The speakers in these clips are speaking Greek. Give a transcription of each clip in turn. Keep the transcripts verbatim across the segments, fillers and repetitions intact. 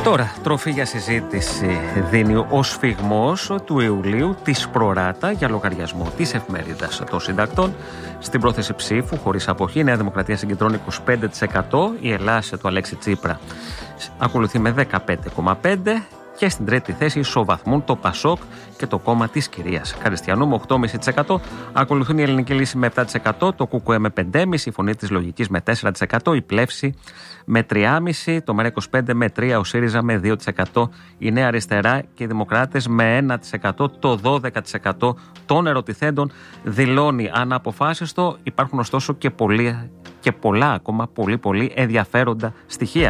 Τώρα, τροφή για συζήτηση δίνει ο σφυγμός του Ιουλίου της Προράτα για λογαριασμό της εφημερίδας των συντακτών. Στην πρόθεση ψήφου, χωρίς αποχή, η Νέα Δημοκρατία συγκεντρώνει είκοσι πέντε τοις εκατό, η Ελλάς του Αλέξη Τσίπρα ακολουθεί με δεκαπέντε κόμμα πέντε τοις εκατό και στην τρίτη θέση ισοβαθμούν το Πασόκ και το κόμμα της κυρίας Χαριστιανού με οκτώ κόμμα πέντε τοις εκατό. Ακολουθούν η Ελληνική Λύση με επτά τοις εκατό, το ΚΚΕ με πέντε κόμμα πέντε τοις εκατό, η Φωνή της Λογικής με τέσσερα τοις εκατό, η Πλεύση με τρία κόμμα πέντε τοις εκατό, το ΜΕΡΑ είκοσι πέντε με τρία τοις εκατό, ο ΣΥΡΙΖΑ με δύο τοις εκατό, η Νέα Αριστερά και οι Δημοκράτες με ένα τοις εκατό, το δώδεκα τοις εκατό των ερωτηθέντων δηλώνει αναποφάσιστο. Υπάρχουν ωστόσο και, πολλοί, και πολλά ακόμα πολύ πολύ ενδιαφέροντα στοιχεία.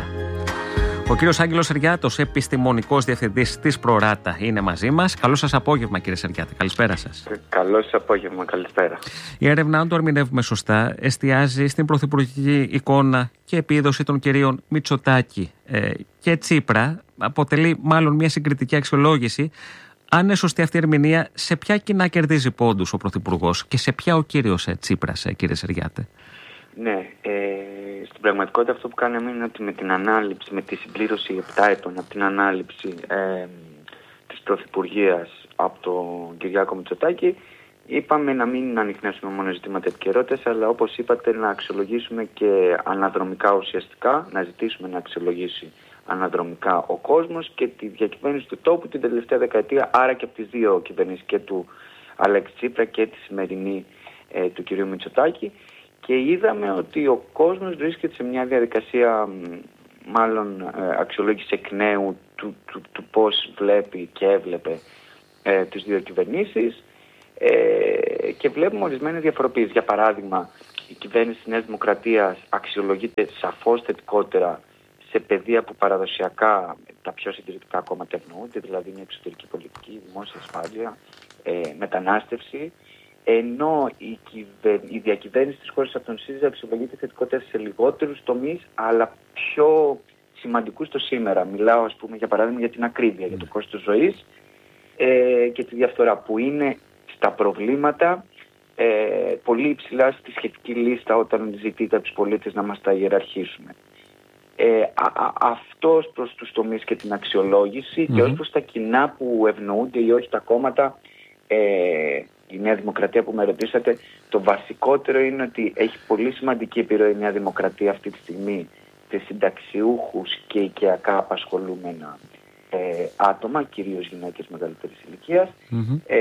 Ο κύριος Άγγελος Σεργιάτος, επιστημονικός διευθυντής της Προράτα, είναι μαζί μας. Καλό σας απόγευμα, κύριε Σεργιάτη. Καλησπέρα σας. Καλό σας απόγευμα, καλησπέρα. Η έρευνα, αν το ερμηνεύουμε σωστά, εστιάζει στην πρωθυπουργική εικόνα και επίδοση των κυρίων Μητσοτάκη ε, και Τσίπρα. Αποτελεί μάλλον μια συγκριτική αξιολόγηση. Αν είναι σωστή αυτή η ερμηνεία, σε ποια κοινά κερδίζει πόντους ο πρωθυπουργός και σε ποια ο κύριος ε, Τσίπρας, ε, κύριε Σεργιάτη? Ναι, ε, στην πραγματικότητα αυτό που κάναμε είναι ότι με την ανάληψη, με τη συμπλήρωση επτά ετών από την ανάληψη ε, της πρωθυπουργίας από τον Κυριάκο Μητσοτάκη, είπαμε να μην ανιχνεύσουμε μόνο ζητήματα επικαιρότητας, αλλά όπως είπατε να αξιολογήσουμε και αναδρομικά ουσιαστικά, να ζητήσουμε να αξιολογήσει αναδρομικά ο κόσμος και τη διακυβέρνηση του τόπου την τελευταία δεκαετία, άρα και από τις δύο κυβερνήσεις, και του Αλέξη Τσίπρα και τη σημερινή ε, του κυρίου Μητσοτάκη. Και είδαμε ότι ο κόσμος βρίσκεται σε μια διαδικασία μάλλον αξιολόγηση εκ νέου του, του, του πώς βλέπει και έβλεπε ε, τις δύο κυβερνήσεις ε, και βλέπουμε ορισμένες διαφοροποιήσεις. Για παράδειγμα, η κυβέρνηση της Νέας Δημοκρατίας αξιολογείται σαφώς θετικότερα σε πεδία που παραδοσιακά τα πιο συντηρητικά κόμματα ευνοούνται, δηλαδή μια εξωτερική πολιτική, δημόσια ασφάλεια, ε, μετανάστευση. Ενώ η, κυβε... η διακυβέρνηση της χώρας από τον ΣΥΡΙΖΑ αξιολογείται θετικότερα σε λιγότερους τομείς, αλλά πιο σημαντικούς το σήμερα. Μιλάω, ας πούμε, για παράδειγμα, για την ακρίβεια, για το κόστος ζωής ε, και τη διαφθορά, που είναι στα προβλήματα ε, πολύ υψηλά στη σχετική λίστα όταν ζητείτε από τους πολίτες να μας τα ιεραρχήσουμε. Ε, α, α, αυτός προς τους τομείς και την αξιολόγηση mm-hmm. και ως προς τα κοινά που ευνοούνται ή όχι τα κόμματα, ε, η Νέα Δημοκρατία που με ρωτήσατε, το βασικότερο είναι ότι έχει πολύ σημαντική επιρροή η Νέα Δημοκρατία αυτή τη στιγμή σε συνταξιούχους και οικιακά απασχολούμενα ε, άτομα, κυρίως γυναίκες μεγαλύτερης ηλικίας. Mm-hmm. Ε,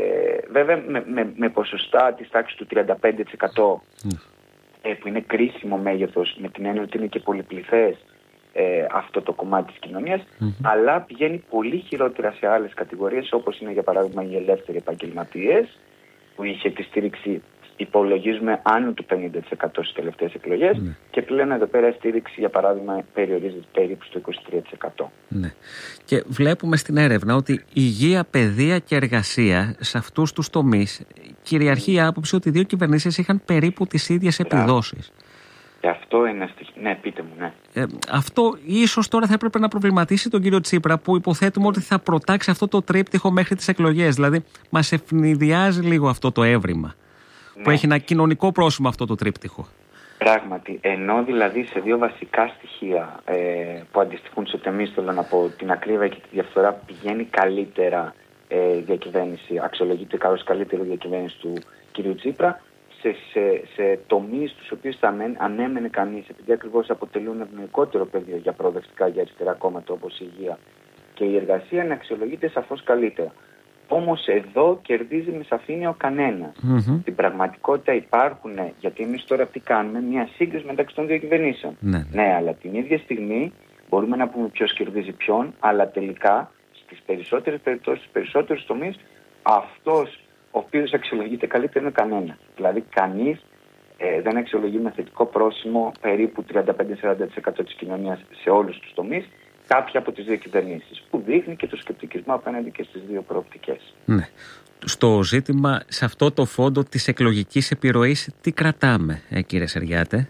βέβαια με, με, με ποσοστά της τάξης του τριάντα πέντε τοις εκατό mm. ε, που είναι κρίσιμο μέγεθος, με την έννοια ότι είναι και πολυπληθές ε, αυτό το κομμάτι της κοινωνίας, mm-hmm. αλλά πηγαίνει πολύ χειρότερα σε άλλες κατηγορίες, όπως είναι για παράδειγμα οι ελεύθεροι επαγγελματίες, που είχε τη στήριξη, υπολογίζουμε, άνω του πενήντα τοις εκατό στις τελευταίες εκλογές, mm. και πλέον εδώ πέρα η στήριξη για παράδειγμα περιορίζεται περίπου στο είκοσι τρία τοις εκατό. Ναι. Και βλέπουμε στην έρευνα ότι υγεία, παιδεία και εργασία, σε αυτούς τους τομείς κυριαρχεί η άποψη ότι οι δύο κυβερνήσεις είχαν περίπου τις ίδιες επιδόσεις. Και αυτό είναι στοιχείο. Ναι, πείτε μου, ναι. Ε, αυτό ίσως τώρα θα έπρεπε να προβληματίσει τον κύριο Τσίπρα, που υποθέτουμε ότι θα προτάξει αυτό το τρίπτυχο μέχρι τις εκλογές. Δηλαδή, μας ευνηδιάζει λίγο αυτό το έβριμα, ναι, που έχει ένα κοινωνικό πρόσημο αυτό το τρίπτυχο. Πράγματι, ενώ δηλαδή σε δύο βασικά στοιχεία ε, που αντιστοιχούν σε τεμείς, θέλω να πω, την ακρίβεια και τη διαφθορά, πηγαίνει καλύτερα ε, διακυβέρνηση, αξιολογείται καλώς καλύτερη διακυβέρνηση του κυρίου Τσίπρα. Σε, σε, σε τομείς τους οποίους θα ανέμενε κανείς, επειδή ακριβώς αποτελούν ευνοϊκότερο πεδίο για προοδευτικά, για αριστερά κόμματα όπως η υγεία και η εργασία, να αξιολογείται σαφώς καλύτερα. Όμως εδώ κερδίζει με σαφήνεια ο κανένας. Mm-hmm. Στην πραγματικότητα υπάρχουν, γιατί εμείς τώρα τι κάνουμε, μια σύγκριση μεταξύ των δύο κυβερνήσεων. Ναι. ναι, αλλά την ίδια στιγμή μπορούμε να πούμε ποιος κερδίζει ποιον, αλλά τελικά στις περισσότερες περιπτώσεις, στους περισσότερους τομείς, αυτός ο οποίος αξιολογείται καλύτερα είναι κανένα. Δηλαδή κανείς ε, δεν αξιολογεί με θετικό πρόσημο περίπου τριάντα πέντε με σαράντα τοις εκατό της κοινωνίας σε όλους τους τομείς, κάποια από τις δύο κυβερνήσεις, που δείχνει και το σκεπτικισμό απέναντι και στις δύο προοπτικές. Ναι. Στο ζήτημα, σε αυτό το φόντο της εκλογικής επιρροής, τι κρατάμε, ε, κύριε Σεργιάτε?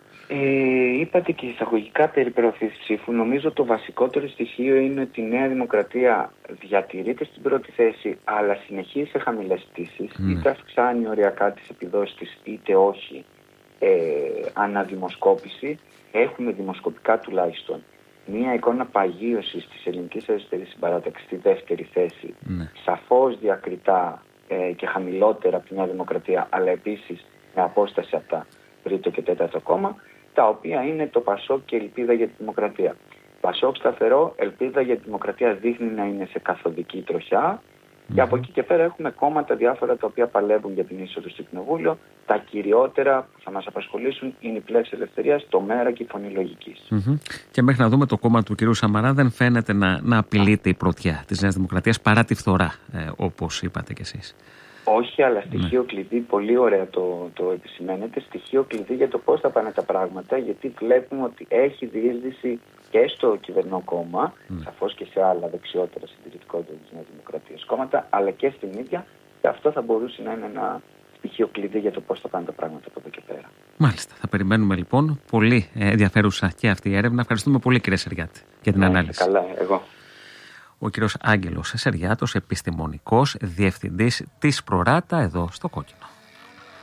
Ε, είπατε και εισαγωγικά περί προωθήσης ψήφου. Νομίζω το βασικότερο στοιχείο είναι ότι η Νέα Δημοκρατία διατηρείται στην πρώτη θέση, αλλά συνεχίζει σε χαμηλές πτήσεις, mm. είτε αυξάνει οριακά τις επιδόσεις της, είτε όχι, ε, αναδημοσκόπηση. Έχουμε δημοσκοπικά τουλάχιστον μία εικόνα παγίωσης της ελληνικής αριστερής συμπαράταξης στη δεύτερη θέση, ναι. σαφώς διακριτά ε, και χαμηλότερα από τη Νέα Δημοκρατία, αλλά επίσης με απόσταση από τα τρίτο και τέταρτο κόμμα, τα οποία είναι το Πασόκ και Ελπίδα για τη Δημοκρατία. Πασόκ σταθερό, Ελπίδα για τη Δημοκρατία δείχνει να είναι σε καθοδική τροχιά. Mm-hmm. Και από εκεί και πέρα έχουμε κόμματα διάφορα τα οποία παλεύουν για την είσοδο στο Κοινοβούλιο. Τα κυριότερα που θα μας απασχολήσουν είναι η Πλεύση Ελευθερίας, το ΜΕΡΑ και η Φωνή Λογικής. Mm-hmm. Και μέχρι να δούμε το κόμμα του κ. Σαμαρά δεν φαίνεται να, να απειλείται η πρωτιά της Νέας Δημοκρατίας παρά τη φθορά, ε, όπως είπατε κι εσείς. Όχι, αλλά στοιχείο ναι. κλειδί, πολύ ωραία το, το επισημαίνετε, στοιχείο κλειδί για το πώς θα πάνε τα πράγματα, γιατί βλέπουμε ότι έχει διείσδυση και στο κυβερνό κόμμα, mm. σαφώς και σε άλλα δεξιότερα συντηρητικότητα της Νέας Δημοκρατίας κόμματα, αλλά και στην ίδια, και αυτό θα μπορούσε να είναι ένα στοιχείο κλειδί για το πώς θα πάνε τα πράγματα από εδώ και πέρα. Μάλιστα. Θα περιμένουμε λοιπόν. Πολύ ενδιαφέρουσα και αυτή η έρευνα. Ευχαριστούμε πολύ, κύριε Σεριάτη, για την ναι, ανάλυση. Καλά, εγώ. Ο κύριος Άγγελος Σεριάτος, επιστημονικός διευθυντής της Προράτα, εδώ στο Κόκκινο.